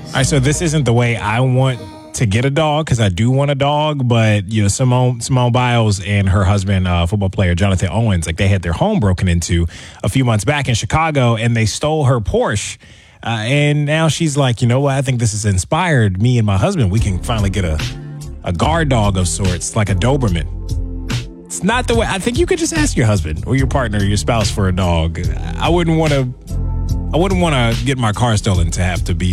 All right, so this isn't the way I want to get a dog because I do want a dog, but Simone Biles and her husband, football player Jonathan Owens, like they had their home broken into a few months back in Chicago, and they stole her Porsche. And now she's like, you know what? I think this has inspired me and my husband. We can finally get a guard dog of sorts, like a Doberman. It's not the way. I think you could just ask your husband or your partner or your spouse for a dog. I wouldn't want to get my car stolen to have to be